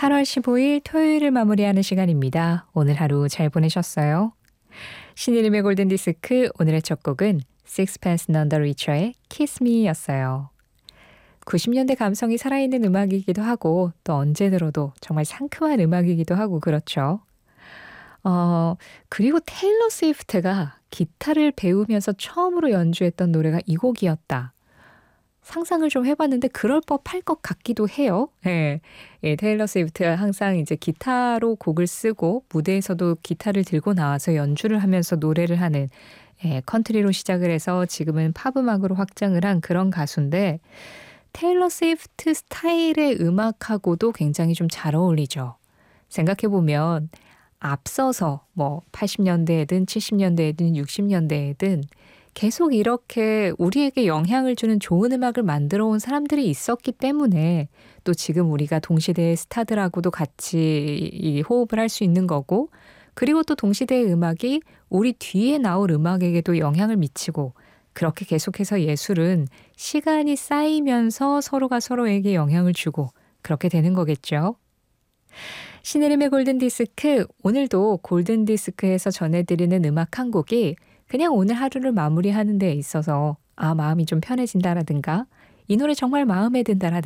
8월 15일 토요일을 마무리하는 시간입니다. 오늘 하루 잘 보내셨어요? 신이름의 골든디스크 오늘의 첫 곡은 Sixpence None the Richer의 Kiss Me였어요. 90년대 감성이 살아있는 음악이기도 하고 또 언제 들어도 정말 상큼한 음악이기도 하고 그렇죠. 그리고 테일러 스위프트가 기타를 배우면서 처음으로 연주했던 노래가 이 곡이었다. 상상을 좀 해봤는데 그럴 법할 것 같기도 해요. 예, 테일러 스위프트가 항상 이제 기타로 곡을 쓰고 무대에서도 기타를 들고 나와서 연주를 하면서 노래를 하는 컨트리로 시작을 해서 지금은 팝 음악으로 확장을 한 그런 가수인데 테일러 스위프트 스타일의 음악하고도 굉장히 좀 잘 어울리죠. 생각해보면 앞서서 80년대에든 70년대에든 60년대에든 계속 이렇게 우리에게 영향을 주는 좋은 음악을 만들어 온 사람들이 있었기 때문에 또 지금 우리가 동시대의 스타들하고도 같이 호흡을 할 수 있는 거고 그리고 또 동시대의 음악이 우리 뒤에 나올 음악에게도 영향을 미치고 그렇게 계속해서 예술은 시간이 쌓이면서 서로가 서로에게 영향을 주고 그렇게 되는 거겠죠. 신혜림의 골든디스크 오늘도 골든디스크에서 전해드리는 음악 한 곡이 그냥 오늘 하루를 마무리하는 데 있어서 마음이 좀 편해진다라든가 이 노래 정말 마음에 든다라든가